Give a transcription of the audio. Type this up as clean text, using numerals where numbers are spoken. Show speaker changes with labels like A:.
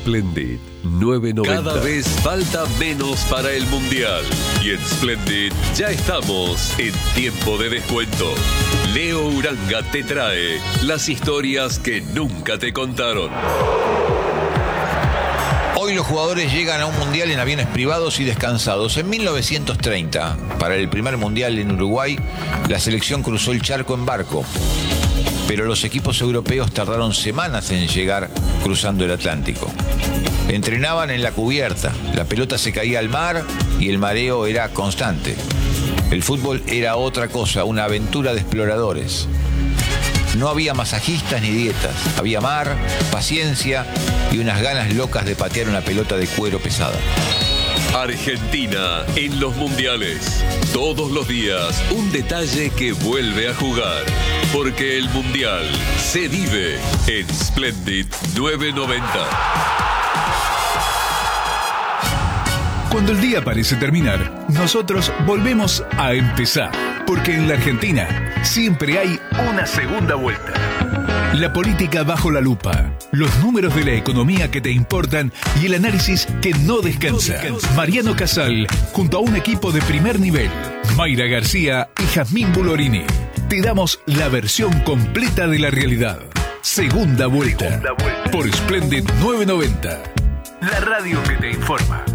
A: Splendid 990. Cada vez falta menos para el Mundial. Y en Splendid ya estamos en tiempo de descuento. Leo Uranga te trae las historias que nunca te contaron.
B: Hoy los jugadores llegan a un mundial en aviones privados y descansados. En 1930, para el primer mundial en Uruguay, la selección cruzó el charco en barco. Pero los equipos europeos tardaron semanas en llegar cruzando el Atlántico. Entrenaban en la cubierta, la pelota se caía al mar y el mareo era constante. El fútbol era otra cosa, una aventura de exploradores. No había masajistas ni dietas, había mar, paciencia y unas ganas locas de patear una pelota de cuero pesada.
A: Argentina en los mundiales. Todos los días un detalle que vuelve a jugar. Porque el mundial se vive en Splendid 990.
C: Cuando el día parece terminar, nosotros volvemos a empezar. Porque en la Argentina siempre hay una segunda vuelta. La política bajo la lupa, los números de la economía que te importan y el análisis que no descansa. Mariano Casal, junto a un equipo de primer nivel, Mayra García y Jazmín Bulorini. Te damos la versión completa de la realidad. Segunda vuelta. Por Splendid 990. La radio que te informa.